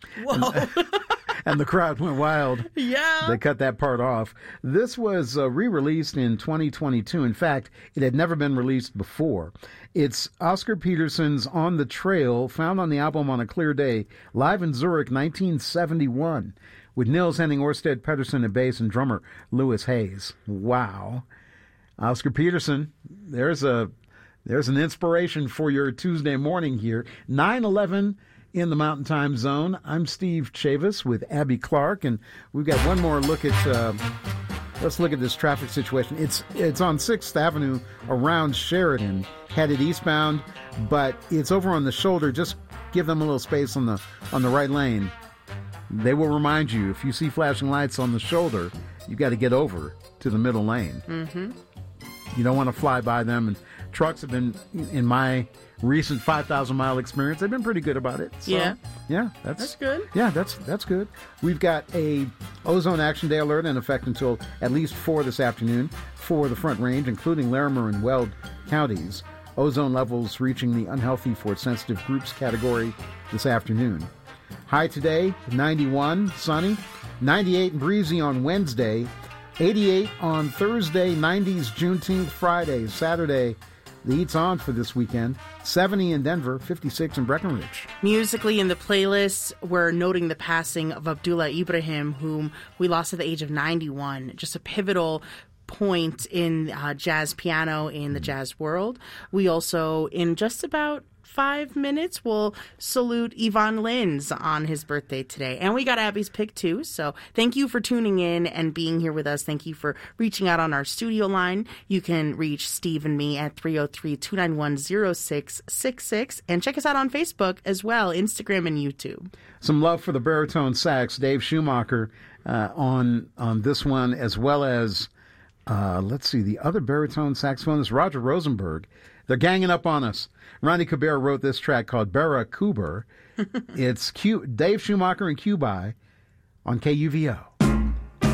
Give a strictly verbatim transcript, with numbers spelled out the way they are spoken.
Whoa. And, and the crowd went wild. Yeah. They cut that part off. This was uh, re-released in twenty twenty-two. In fact, it had never been released before. It's Oscar Peterson's On the Trail, found on the album On a Clear Day, live in Zurich, nineteen seventy-one, with Nils Henning Orsted Pedersen at bass and drummer Louis Hayes. Wow. Oscar Peterson, there's a there's an inspiration for your Tuesday morning here. nine eleven in the Mountain Time Zone. I'm Steve Chavis with Abby Clark, and we've got one more look at, uh, let's look at this traffic situation. It's it's on sixth Avenue around Sheridan, headed eastbound, but it's over on the shoulder. Just give them a little space on the on the right lane. They will remind you, if you see flashing lights on the shoulder, you got to get over to the middle lane. Mm-hmm. You don't want to fly by them, and trucks have been, in my recent five thousand mile experience, they've been pretty good about it. So, yeah. Yeah, that's, that's good. Yeah, that's that's good. We've got a Ozone Action Day alert in effect until at least four this afternoon for the Front Range, including Larimer and Weld counties. Ozone levels reaching the unhealthy for sensitive groups category this afternoon. High today, ninety-one, sunny, ninety-eight and breezy on Wednesday, eighty-eight on Thursday, nineties Juneteenth Friday, Saturday. The heat's on for this weekend. seventy in Denver, fifty-six in Breckenridge. Musically in the playlist, we're noting the passing of Abdullah Ibrahim, whom we lost at the age of ninety-one. Just a pivotal point in uh, jazz piano in the jazz world. We also, in just about five minutes, we'll salute Yvonne Lins on his birthday today. And we got Abby's pick, too. So thank you for tuning in and being here with us. Thank you for reaching out on our studio line. You can reach Steve and me at three oh three, two nine one, oh six six six. And check us out on Facebook as well, Instagram and YouTube. Some love for the baritone sax, Dave Schumacher, uh, on, on this one, as well as, uh, let's see, the other baritone saxophonist, Roger Rosenberg. They're ganging up on us. Ronnie Kabir wrote this track called Bara Kuber. It's Q, Dave Schumacher and Cubi on K U V O.